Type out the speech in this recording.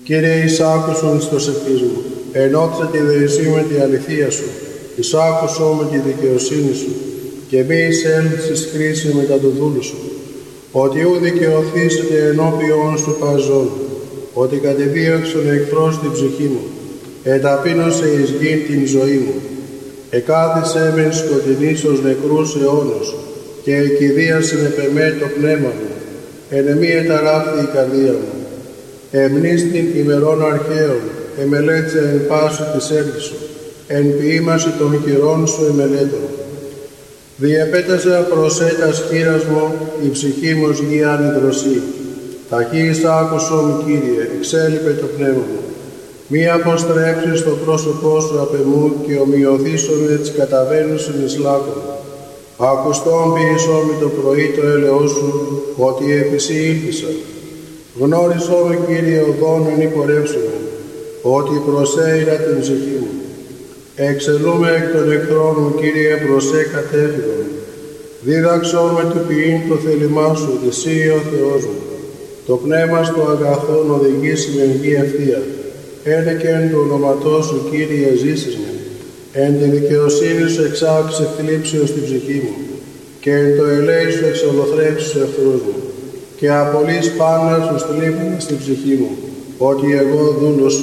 Κύριε, εισάκουσον εις προσευχής μου, ενώτισε τη δεησή με τη αληθεία σου, εισάκουσον με τη δικαιοσύνη σου, και μη εισέλθεις κρίση μετά του δούλου σου, ότι ου δικαιωθήσετε ενώπιον σου παζών, ότι κατεδίωξον εχθρός την ψυχή μου, εταπείνωσε εις γην την ζωή μου, εκάθισε μεν σκοτεινής ως νεκρούς αιώνος, και εκηδίασεν επ' εμέ το πνεύμα μου, εν εμή εταράχθη η καρδία μου. Εμνίστην ημερών αρχαίων, εμελέτησε εν πάσου της έργης σου, εν ποίημαση των χειρών σου εμελέτω. Διεπέτασε προσέτας χείρας μου, η ψυχή μου ως γη ανιδροσή. Ταχύς άκουσον, Κύριε, εξέλιπε το πνεύμα μου. Μη αποστρέψεις το πρόσωπό σου απ' εμού και ομοιωθήσον έτσι καταβαίνουσιν εις λάκκον. Ακουστόν ποιησόν με το πρωί το έλεος σου, ότι επισή ήλπισα. Γνώρισό με, Κύριε, οδόν εν υπορεύσουμε, ότι προσέειρα την ψυχή μου. Εξελούμε εκ των εχθρών μου, Κύριε, προσέ κατέφυγον. Δίδαξό με του ποιήν το θέλημά σου, εσύ ο Θεός μου. Το πνεύμα στο αγαθόν οδηγήσει με γη ευθεία. Ένε και εν του ονόματός σου, Κύριε, ζήσεις με. Εν τη δικαιοσύνη σου εξάξε θλίψεως την ψυχή μου, και εν το ελέη σου εξολοθρέψεις τους εχθρούς μου, και απολύς πάντα στους θλίβους στην ψυχή μου, ότι εγώ δούλος